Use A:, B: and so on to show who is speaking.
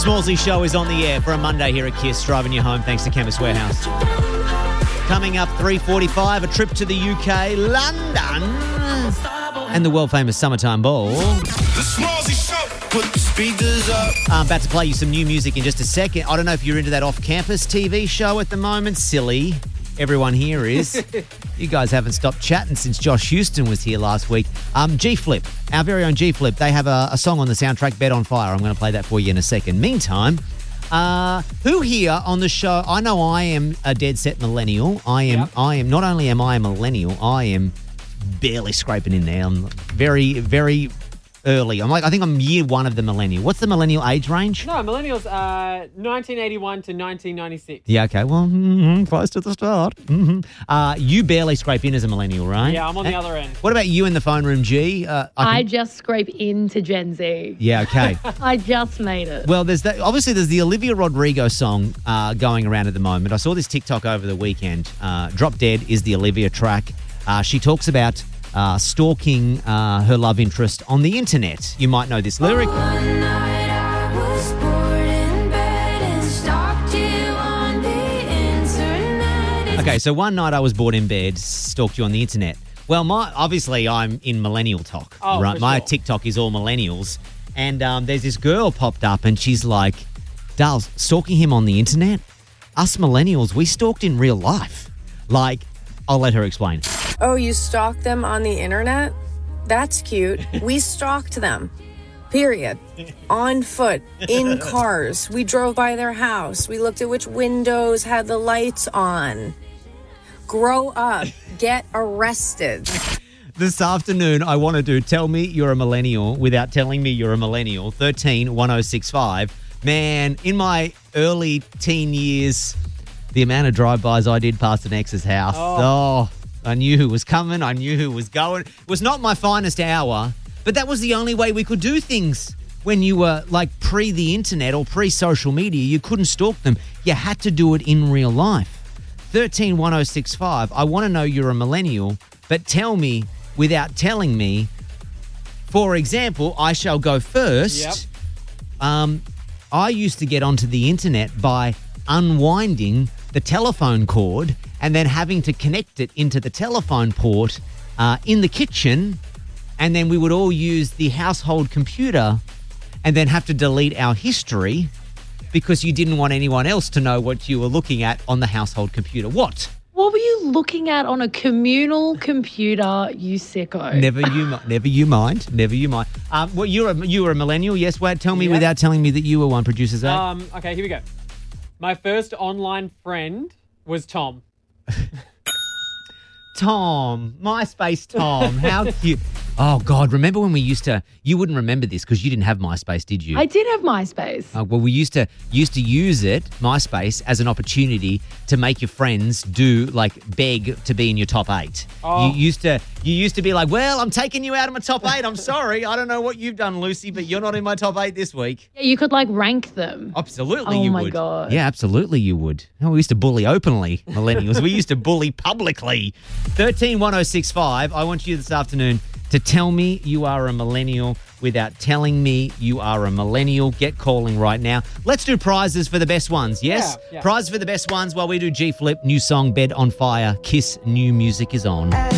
A: Smallsy Show is on the air for a Monday here at KISS, driving you home thanks to Chemist Warehouse. Coming up 3:45, a trip to the UK, London, and the world-famous Summertime Ball.
B: The Smallsy Show, put the speakers up.
A: I'm about to play you some new music in just a second. I don't know if you're into that off-campus TV show at the moment. Silly. Everyone here is. You guys haven't stopped chatting since Josh Houston was here last week. G-Flip, our very own G-Flip, they have a song on the soundtrack, Bed on Fire. I'm going to play that for you in a second. Meantime, who here on the show, I know I am a dead set millennial. I am, not only am I a millennial, I am barely scraping in there. I'm very, very early. I think I'm year one of the millennial. What's the millennial age range?
C: No, millennials, 1981 to 1996.
A: Yeah, okay. Well, close to the start. You barely scrape in as a millennial, right?
C: Yeah, I'm on the other end.
A: What about you in the phone room, G?
D: I just scrape into Gen Z.
A: Yeah, okay.
D: I just made it.
A: Well, there's the Olivia Rodrigo song going around at the moment. I saw this TikTok over the weekend. Drop Dead is the Olivia track. She talks about stalking her love interest on the internet. You might know this lyric.
E: One night I was bored in bed and stalked you on the internet.
A: Okay, so one night I was bored in bed, stalked you on the internet. Well, obviously I'm in millennial talk, right? My
C: sure.
A: TikTok is all millennials. And there's this girl popped up and she's like, Dales, stalking him on the internet? Us millennials, we stalked in real life. Like, I'll let her explain.
F: Oh, you stalked them on the internet? That's cute. We stalked them. Period. On foot, in cars. We drove by their house. We looked at which windows had the lights on. Grow up. Get arrested.
A: This afternoon, I want to do Tell Me You're a Millennial Without Telling Me You're a Millennial, 131065. Man, in my early teen years, the amount of drive-bys I did past an ex's house. Oh, I knew who was coming. I knew who was going. It was not my finest hour, but that was the only way we could do things. When you were like pre the internet or pre-social media, you couldn't stalk them. You had to do it in real life. 131065. I want to know you're a millennial, but tell me without telling me. For example, I shall go first.
C: Yep.
A: I used to get onto the internet by unwinding the telephone cord and then having to connect it into the telephone port in the kitchen, and then we would all use the household computer and then have to delete our history because you didn't want anyone else to know what you were looking at on the household computer. What
D: What were you looking at on a communal computer, you sicko?
A: Never you mind. Well, you were a millennial, yes? Wait, tell me without telling me that you were one, producer Zach.
C: Okay, here we go. My first online friend was Tom.
A: Tom, MySpace Tom, how cute. Oh, God, remember when we you wouldn't remember this because you didn't have MySpace, did you?
D: I did have MySpace.
A: Well, we used to use it, MySpace, as an opportunity to make your friends beg to be in your top 8.
C: Oh.
A: You used to be like, well, I'm taking you out of my top 8. I'm sorry. I don't know what you've done, Lucy, but you're not in my top 8 this week.
D: Yeah, you could rank them.
A: Absolutely,
D: Oh,
A: you
D: my
A: would.
D: God.
A: Yeah, absolutely, you would. No, we used to bully openly, millennials. We used to bully publicly. 131065. I want you this afternoon to tell me you are a millennial without telling me you are a millennial. Get calling right now. Let's do prizes for the best ones, yes?
C: Yeah.
A: Prizes for the best ones while we do G-Flip. New song, Bed on Fire. KISS new music is on.